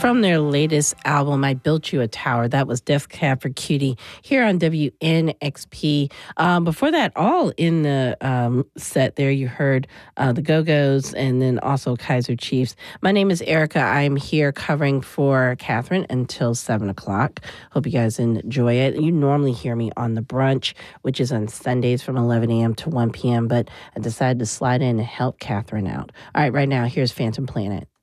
From their latest album, I Built You a Tower. That was Death Cab for Cutie here on WNXP. Before that, all in the set there, you heard the Go-Go's and then also Kaiser Chiefs. My name is Erica. I'm here covering for Catherine until 7 o'clock. Hope you guys enjoy it. You normally hear me on The Brunch, which is on Sundays from 11 a.m. to 1 p.m., but I decided to slide in and help Catherine out. All right, right now, here's Phantom Planet.